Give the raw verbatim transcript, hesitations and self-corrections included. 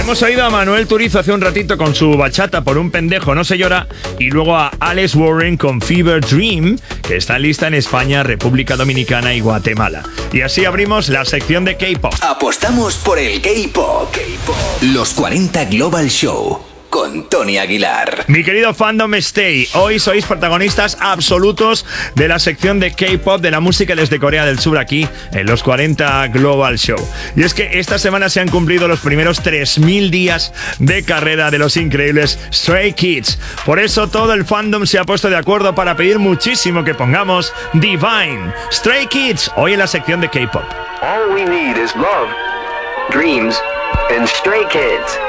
Hemos oído a Manuel Turizo hace un ratito con su bachata Por un pendejo no se llora, y luego a Alex Warren con Fever Dream, que está lista en España, República Dominicana y Guatemala. Y así abrimos la sección de K-pop. Apostamos por el K-pop. K-pop. Los cuarenta Global Show con Tony Aguilar. Mi querido Fandom Stay, hoy sois protagonistas absolutos de la sección de K-pop, de la música desde Corea del Sur, aquí en los cuarenta Global Show. Y es que esta semana se han cumplido los primeros tres mil días de carrera de los increíbles Stray Kids. Por eso todo el fandom se ha puesto de acuerdo para pedir muchísimo que pongamos Divine, Stray Kids, hoy en la sección de K-pop. All we need is love, dreams, and Stray Kids.